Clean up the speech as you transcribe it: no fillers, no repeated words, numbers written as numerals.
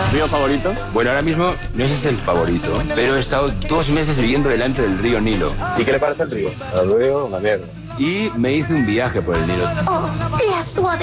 ¿Río favorito? Bueno, ahora mismo no sé si es el favorito, pero he estado 2 meses viviendo delante del río Nilo. ¿Y qué le parece el río? El río, una mierda. Y me hice un viaje por el Nilo. Oh, la suave